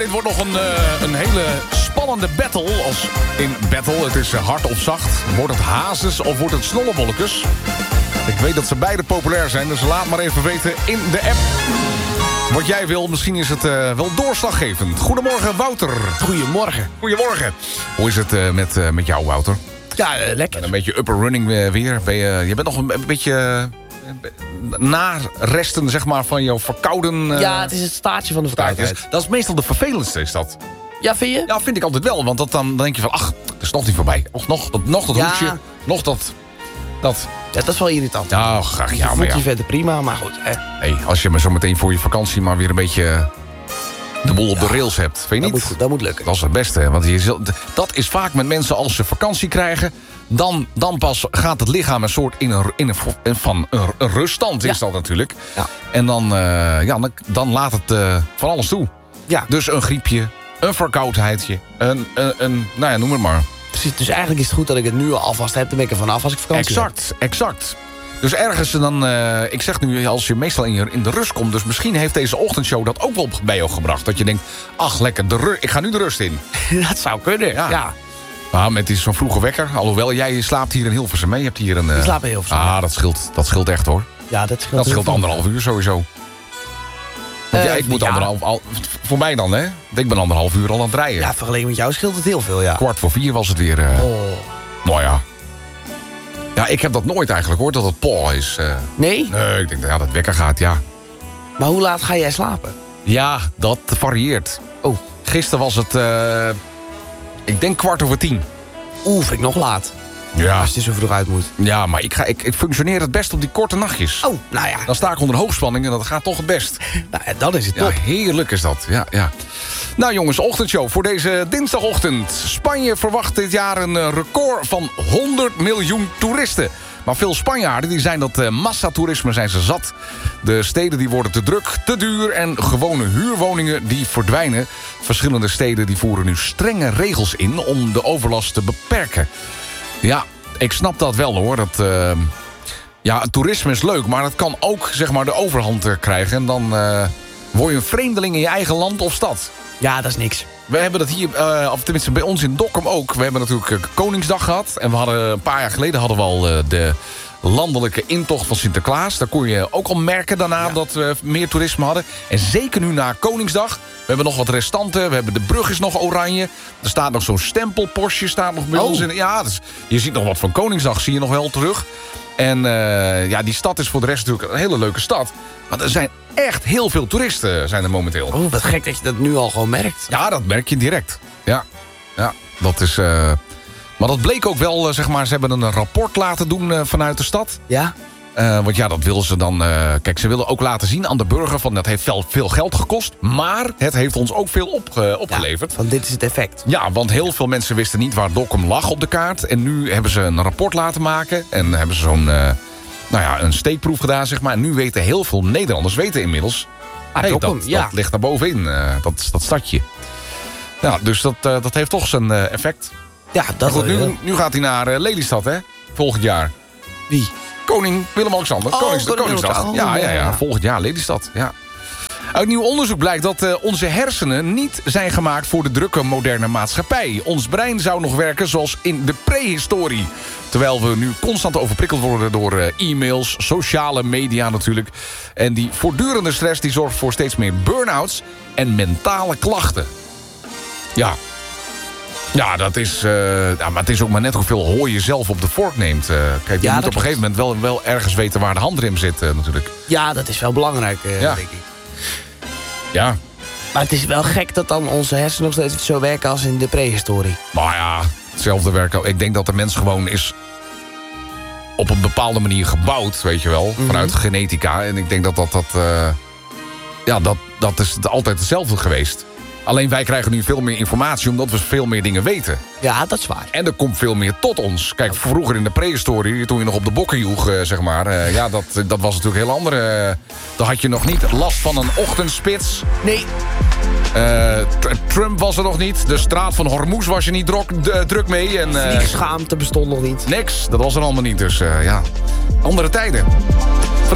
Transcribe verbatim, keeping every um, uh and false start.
dit wordt nog een, uh, een hele spannende battle. Als in battle, het is uh, hard of zacht. Wordt het hazes of wordt het snollebolletjes? Ik weet dat ze beide populair zijn, dus laat maar even weten in de app. Wat jij wil, misschien is het uh, wel doorslaggevend. Goedemorgen, Wouter. Goedemorgen. Goedemorgen. Hoe is het uh, met, uh, met jou, Wouter? Ja, uh, lekker. Een beetje upper running uh, weer. Ben je, je bent nog een, een beetje uh, naresten, zeg maar, van jouw verkouden... Uh, ja, het is het staartje van de verkoudheid. Dat is meestal de vervelendste, is dat. Ja, vind je? Ja, vind ik altijd wel. Want dat dan, dan denk je van, ach, het is nog niet voorbij. Of nog, nog, nog dat ja. hoesje, nog dat... dat. Ja, dat is wel irritant. Ja, graag. Ja, je maar ja. je verder prima, maar goed. Hè. Hey, als je maar zo meteen voor je vakantie maar weer een beetje de boel op ja. de rails hebt. Vind je dat niet? Moet goed, dat moet lukken. Dat is het beste. Want je zult, dat is vaak met mensen als ze vakantie krijgen. Dan, dan pas gaat het lichaam een soort in een, in een, van een, een ruststand. Is ja. dat natuurlijk. Ja. En dan, uh, ja, dan, dan laat het uh, van alles toe. Ja. Dus een griepje, een verkoudheidje. Een, een, een, nou ja, noem het maar. Dus, dus eigenlijk is het goed dat ik het nu al alvast heb. Dan ben ik er vanaf als ik vakantie exact, heb. Exact. Dus ergens dan, uh, ik zeg nu, als je meestal in, je, in de rust komt... dus misschien heeft deze ochtendshow dat ook wel bij jou gebracht. Dat je denkt, ach lekker, de ru- ik ga nu de rust in. Dat zou kunnen, ja. ja. Maar met zo'n vroege wekker, alhoewel jij slaapt hier in Hilversum mee. Je hebt hier een... Uh, ik slaap in Hilversum. Ah, dat scheelt, dat scheelt echt hoor. Ja, dat scheelt, dat scheelt anderhalf uur sowieso. Want uh, ja, ik moet ja. anderhalf... Al, voor mij dan, hè? Ik ben anderhalf uur al aan het rijden. Ja, vergeleken met jou scheelt het heel veel, ja. Kwart voor vier was het weer. Uh, oh. Nou ja. Ja, ik heb dat nooit eigenlijk, hoor, dat het poh is. Uh, nee? Nee, ik denk, ja, dat wekker gaat, ja. Maar hoe laat ga jij slapen? Ja, dat varieert. Oh. Gisteren was het, uh, ik denk kwart over tien. Oeh, vind ik nog laat. Ja. Als je zo vroeg uit moet. Ja, maar ik, ga, ik, ik functioneer het best op die korte nachtjes. Oh, nou ja. Dan sta ik onder hoogspanning en dat gaat toch het best. Nou, dan is het top. Ja, heerlijk is dat. Ja, ja. Nou jongens, ochtendshow voor deze dinsdagochtend. Spanje verwacht dit jaar een record van honderd miljoen toeristen. Maar veel Spanjaarden die zijn dat uh, massatoerisme zijn ze zat. De steden die worden te druk, te duur en gewone huurwoningen die verdwijnen. Verschillende steden die voeren nu strenge regels in om de overlast te beperken. Ja, ik snap dat wel hoor. Dat, uh, ja, het toerisme is leuk, maar het kan ook zeg maar de overhand uh, krijgen. En dan uh, word je een vreemdeling in je eigen land of stad. Ja, dat is niks. We hebben dat hier, uh, of tenminste bij ons in Dokkum ook. We hebben natuurlijk uh, Koningsdag gehad. En we hadden een paar jaar geleden hadden we al uh, de landelijke intocht van Sinterklaas. Daar kon je ook al merken daarna ja. dat we meer toerisme hadden. En zeker nu na Koningsdag. We hebben nog wat restanten. We hebben de brug is nog oranje. Er staat nog zo'n stempelpostje staat nog bij oh. ons in. Ja, dus je ziet nog wat van Koningsdag, zie je nog wel terug. En uh, ja, die stad is voor de rest natuurlijk een hele leuke stad. Maar er zijn echt heel veel toeristen zijn er momenteel. Oh, wat gek dat je dat nu al gewoon merkt. Ja, dat merk je direct. Ja, ja dat is... Uh... Maar dat bleek ook wel, uh, zeg maar, ze hebben een rapport laten doen uh, vanuit de stad. Ja? Uh, want ja, dat willen ze dan... Uh, kijk, ze willen ook laten zien aan de burger van dat heeft wel veel geld gekost. Maar het heeft ons ook veel op, uh, opgeleverd. Ja, van dit is het effect. Ja, want heel veel mensen wisten niet waar Dokkum lag op de kaart. En nu hebben ze een rapport laten maken. En hebben ze zo'n... Uh, nou ja, een steekproef gedaan, zeg maar. En nu weten heel veel Nederlanders weten inmiddels... Ah, hey, Dokkum, dat, ja. dat ligt daar bovenin, uh, dat, dat stadje. Ja, dus dat, uh, dat heeft toch zijn uh, effect. Ja, dat goed, nu, uh, nu gaat hij naar uh, Lelystad, hè? Volgend jaar. Wie? Koning Willem-Alexander. Oh, Konings, Koningsdag. Oh, ja, ja, ja, ja, ja. volgend jaar Lelystad, ja. Uit nieuw onderzoek blijkt dat uh, onze hersenen niet zijn gemaakt voor de drukke moderne maatschappij. Ons brein zou nog werken zoals in de prehistorie. Terwijl we nu constant overprikkeld worden door uh, e-mails, sociale media natuurlijk. En die voortdurende stress die zorgt voor steeds meer burn-outs en mentale klachten. Ja. Ja, dat is, uh, ja, maar het is ook maar net hoeveel hooi je zelf op de vork neemt. Uh, kijk, je ja, moet op een gegeven moment wel, wel ergens weten waar de handrem zit uh, natuurlijk. Ja, dat is wel belangrijk, uh, ja. denk ik. Ja. Maar het is wel gek dat dan onze hersenen nog steeds zo werken als in de prehistorie. Maar ja, hetzelfde werken. Ik denk dat de mens gewoon is op een bepaalde manier gebouwd, weet je wel. Mm-hmm. Vanuit genetica. En ik denk dat dat, dat, uh, ja, dat, dat is altijd hetzelfde geweest. Alleen wij krijgen nu veel meer informatie omdat we veel meer dingen weten. Ja, dat is waar. En er komt veel meer tot ons. Kijk, vroeger in de prehistorie, toen je nog op de bokken joeg, uh, zeg maar. Uh, ja, dat, dat was natuurlijk heel andere. Uh, dan had je nog niet last van een ochtendspits. Nee. Uh, Trump was er nog niet. De straat van Hormuz was je niet druk, uh, druk mee. En, uh, vliegschaamte bestond nog niet. Niks, dat was er allemaal niet. Dus uh, ja, andere tijden.